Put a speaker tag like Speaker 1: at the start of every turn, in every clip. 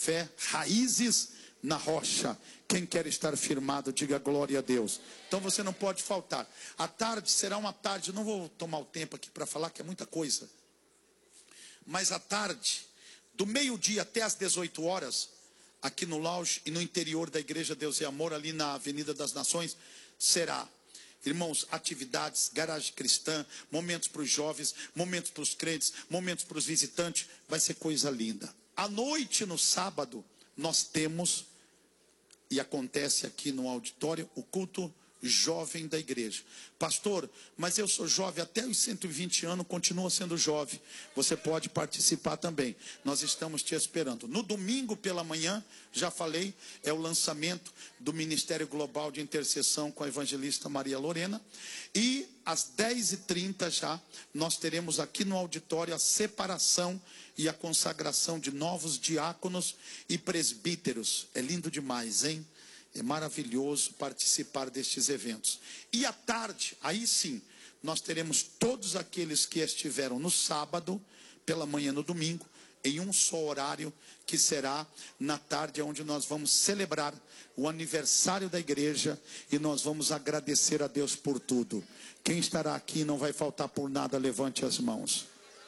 Speaker 1: fé, raízes na rocha. Quem quer estar firmado, diga glória a Deus. Então você não pode faltar. A tarde será uma tarde, não vou tomar o tempo aqui para falar que é muita coisa. Mas a tarde, do meio-dia até as 18 horas, aqui no lounge e no interior da Igreja Deus e Amor, ali na Avenida das Nações, será, irmãos, atividades, garagem cristã, momentos para os jovens, momentos para os crentes, momentos para os visitantes, vai ser coisa linda. À noite, no sábado, nós temos, e acontece aqui no auditório, o culto jovem da igreja. Pastor, mas eu sou jovem, até os 120 anos continua sendo jovem. Você pode participar também. Nós estamos te esperando. No domingo pela manhã, já falei, é o lançamento do Ministério Global de Intercessão com a evangelista Maria Lorena. E às 10h30 já, nós teremos aqui no auditório a separação e a consagração de novos diáconos e presbíteros. É lindo demais, hein? É maravilhoso participar destes eventos. E à tarde, aí sim, nós teremos todos aqueles que estiveram no sábado, pela manhã no domingo, em um só horário, que será na tarde, onde nós vamos celebrar o aniversário da igreja e nós vamos agradecer a Deus por tudo. Quem estará aqui não vai faltar por nada, levante as mãos.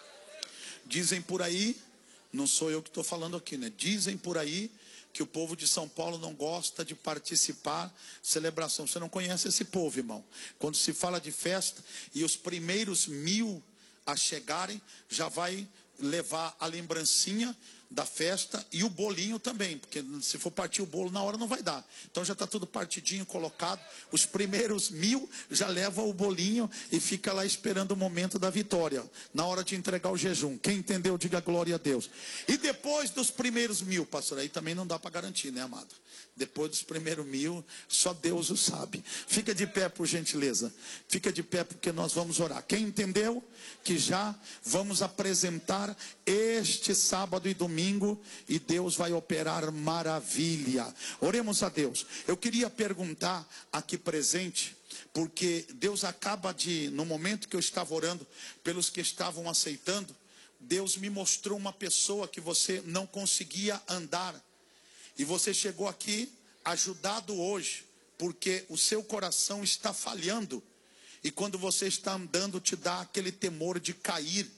Speaker 1: Dizem por aí, não sou eu que estou falando aqui, né? Dizem por aí que o povo de São Paulo não gosta de participar celebração. Você não conhece esse povo, irmão. Quando se fala de festa e os primeiros 1000 a chegarem, já vai levar a lembrancinha da festa e o bolinho também, porque se for partir o bolo na hora não vai dar. Então já está tudo partidinho, colocado. Os primeiros 1000 já levam o bolinho e fica lá esperando o momento da vitória, na hora de entregar o jejum. Quem entendeu, diga glória a Deus. E depois dos primeiros 1000, pastor, aí também não dá para garantir, né, amado? Depois dos primeiros 1000, só Deus o sabe. Fica de pé, por gentileza. Fica de pé, porque nós vamos orar. Quem entendeu que já vamos apresentar este sábado e domingo, e Deus vai operar maravilha. Oremos a Deus. Eu queria perguntar aqui presente, porque Deus acaba de, no momento que eu estava orando, pelos que estavam aceitando, Deus me mostrou uma pessoa que você não conseguia andar. E você chegou aqui ajudado hoje, porque o seu coração está falhando. E quando você está andando, te dá aquele temor de cair.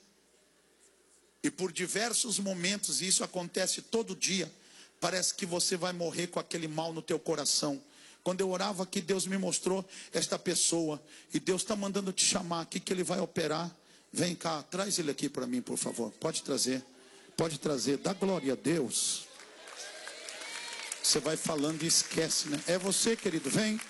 Speaker 1: E por diversos momentos, e isso acontece todo dia, parece que você vai morrer com aquele mal no teu coração. Quando eu orava aqui, Deus me mostrou esta pessoa. E Deus está mandando te chamar aqui, que Ele vai operar. Vem cá, traz ele aqui para mim, por favor. Pode trazer, dá glória a Deus. Você vai falando e esquece, né? É você, querido, vem.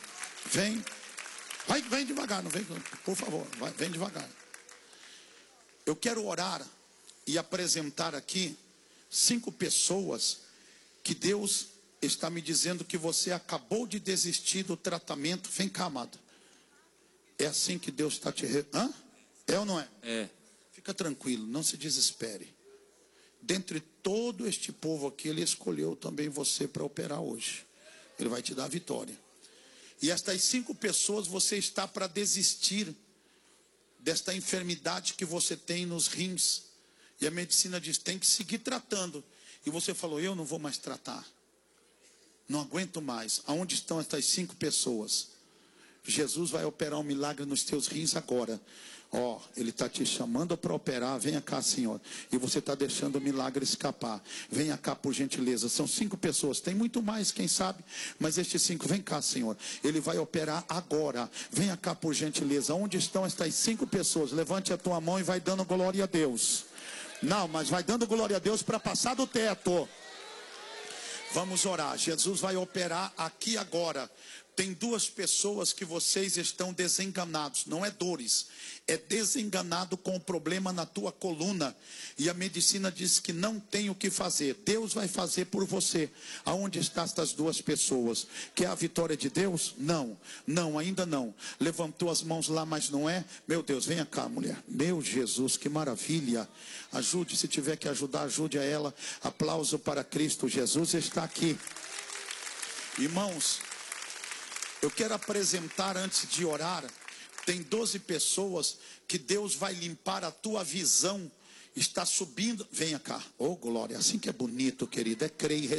Speaker 1: Vem devagar, não vem, por favor, vem devagar. Eu quero orar e apresentar aqui 5 pessoas que Deus está me dizendo que você acabou de desistir do tratamento. Vem cá, amado. É assim que Deus está te... Hã? É ou não é?
Speaker 2: É.
Speaker 1: Fica tranquilo, não se desespere. Dentre todo este povo aqui, Ele escolheu também você para operar hoje. Ele vai te dar a vitória. E estas 5 pessoas, você está para desistir desta enfermidade que você tem nos rins. E a medicina diz, tem que seguir tratando. E você falou, eu não vou mais tratar. Não aguento mais. Aonde estão estas 5 pessoas? Jesus vai operar um milagre nos teus rins agora. Ele está te chamando para operar. Venha cá, Senhor. E você está deixando o milagre escapar. Venha cá, por gentileza. São 5 pessoas. Tem muito mais, quem sabe. Mas estes 5, vem cá, Senhor. Ele vai operar agora. Venha cá, por gentileza. Onde estão estas 5 pessoas? Levante a tua mão e vai dando glória a Deus. Não, mas vai dando glória a Deus para passar do teto. Vamos orar. Jesus vai operar aqui agora. Tem 2 pessoas que vocês estão desenganados. Não é dores, é desenganado com o problema na tua coluna. E a medicina diz que não tem o que fazer. Deus vai fazer por você. Aonde estão estas 2 pessoas? Quer a vitória de Deus? Não, ainda não. Levantou as mãos lá, mas não é. Meu Deus, venha cá, mulher. Meu Jesus, que maravilha. Ajude, se tiver que ajudar, ajude a ela. Aplauso para Cristo. Jesus está aqui. Irmãos, eu quero apresentar antes de orar. Tem 12 pessoas que Deus vai limpar a tua visão. Está subindo. Venha cá. Oh, glória. Assim que é bonito, querido. É crer e